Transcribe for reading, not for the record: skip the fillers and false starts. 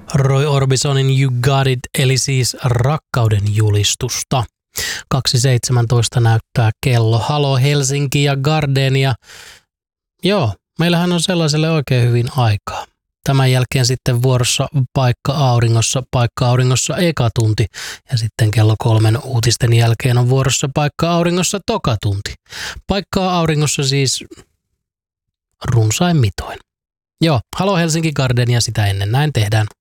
Roy Orbisonin You Got It, eli siis rakkauden julistusta. 2.17 näyttää kello. Halo Helsinki ja Gardenia. Joo, meillähän on sellaiselle oikein hyvin aikaa. Tämän jälkeen sitten vuorossa Paikka Auringossa eka tunti. Ja sitten kello 3 uutisten jälkeen on vuorossa Paikka Auringossa toka tunti. Paikkaa Auringossa siis runsain mitoin. Joo, Halo Helsinki Gardenia sitä ennen, näin tehdään.